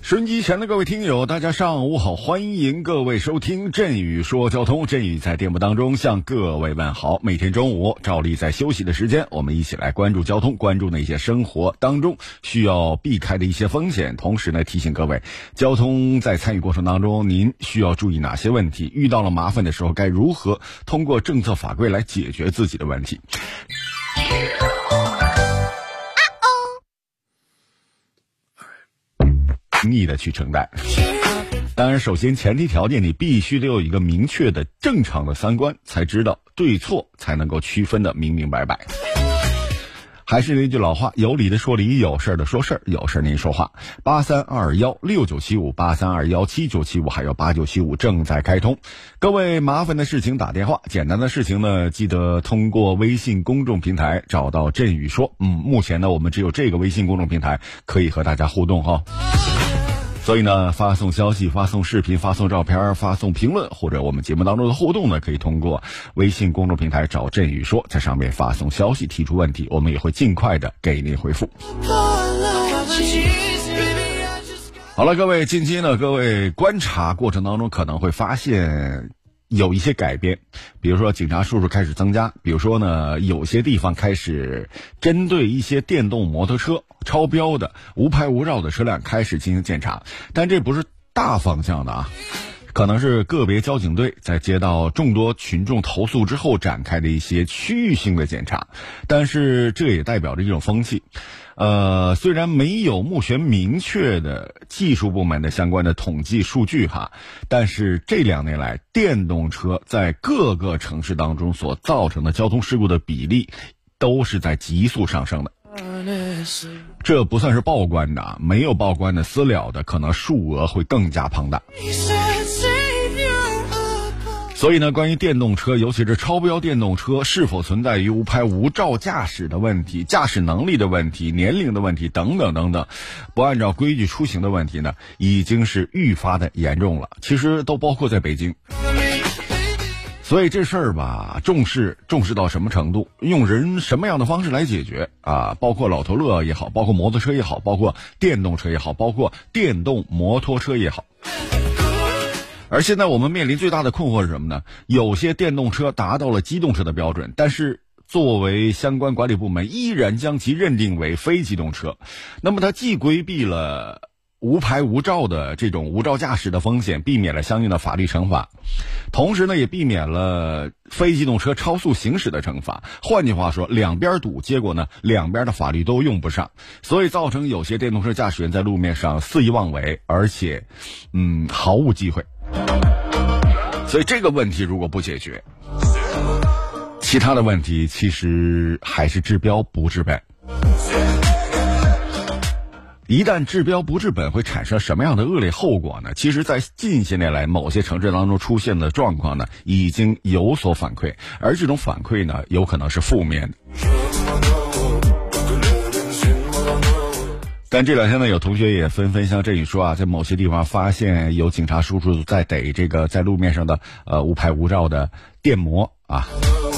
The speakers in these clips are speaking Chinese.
收音机前的各位听友，大家上午好，欢迎各位收听振宇说交通。振宇在电波当中向各位问好。每天中午照例在休息的时间，我们一起来关注交通，关注那些生活当中需要避开的一些风险。同时呢，提醒各位，交通在参与过程当中，您需要注意哪些问题？遇到了麻烦的时候，该如何通过政策法规来解决自己的问题？逆的去承担。当然首先前提条件，你必须得有一个明确的正常的三观，才知道对错，才能够区分的明明白白。还是那句老话，有理的说理，有事的说事，有事您说话。83216975，83217975，还有8975正在开通。各位麻烦的事情打电话，简单的事情呢，记得通过微信公众平台找到振宇说。目前呢，我们只有这个微信公众平台可以和大家互动哈。所以呢，发送消息、发送视频、发送照片、发送评论，或者我们节目当中的互动呢，可以通过微信公众平台找振宇说，在上面发送消息提出问题，我们也会尽快的给您回复。好了，各位，近期呢，各位观察过程当中可能会发现有一些改变，比如说警察叔叔开始增加，比如说呢，有些地方开始针对一些电动摩托车超标的无牌无照的车辆开始进行检查，但这不是大方向的啊，可能是个别交警队在接到众多群众投诉之后展开的一些区域性的检查，但是这也代表着一种风气。虽然没有目前明确的技术部门的相关的统计数据哈，但是这2年来，电动车在各个城市当中所造成的交通事故的比例都是在急速上升的。这不算是报关的，没有报关的私了的，可能数额会更加庞大。所以呢，关于电动车，尤其是超标电动车是否存在于无牌无照驾驶的问题、驾驶能力的问题、年龄的问题等等等等，不按照规矩出行的问题呢，已经是愈发的严重了。其实都包括在北京。所以这事儿吧，重视到什么程度，用人什么样的方式来解决啊？包括老头乐也好，包括摩托车也好，包括电动车也好，包括电动摩托车也好。而现在我们面临最大的困惑是什么呢？有些电动车达到了机动车的标准，但是作为相关管理部门依然将其认定为非机动车，那么它既规避了无牌无照的这种无照驾驶的风险，避免了相应的法律惩罚，同时呢，也避免了非机动车超速行驶的惩罚。换句话说，两边堵，结果呢，两边的法律都用不上，所以造成有些电动车驾驶员在路面上肆意妄为，而且毫无机会。所以这个问题如果不解决，其他的问题其实还是治标不治本。一旦治标不治本，会产生什么样的恶劣后果呢？其实在近些年来，某些城市当中出现的状况呢，已经有所反馈，而这种反馈呢，有可能是负面的。但这2天呢，有同学也纷纷向振宇说啊，在某些地方发现有警察叔叔在逮这个在路面上的无牌无照的电摩啊，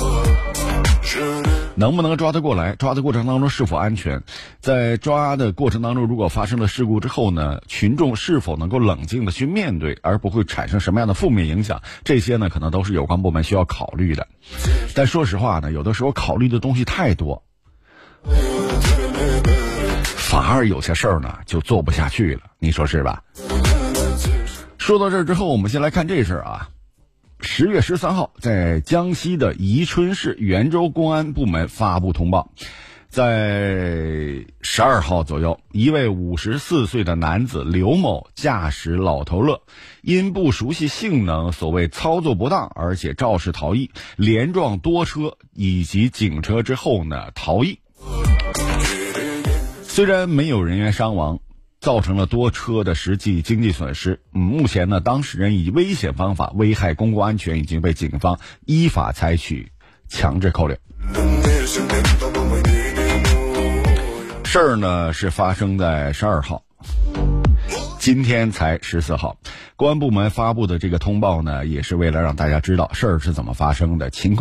能不能抓得过来？抓的过程当中是否安全？在抓的过程当中，如果发生了事故之后呢，群众是否能够冷静的去面对，而不会产生什么样的负面影响？这些呢，可能都是有关部门需要考虑的。但说实话呢，有的时候考虑的东西太多，反而有些事儿呢就做不下去了，你说是吧？说到这儿之后，我们先来看这事儿啊。10月13号，在江西的宜春市袁州公安部门发布通报，在12号左右，一位54岁的男子刘某驾驶老头乐，因不熟悉性能，所谓操作不当，而且肇事逃逸，连撞多车以及警车之后呢逃逸。虽然没有人员伤亡，造成了多车的实际经济损失。目前呢，当事人以危险方法危害公共安全，已经被警方依法采取强制扣留。事儿呢是发生在12号，今天才14号。公安部门发布的这个通报呢，也是为了让大家知道事儿是怎么发生的，情况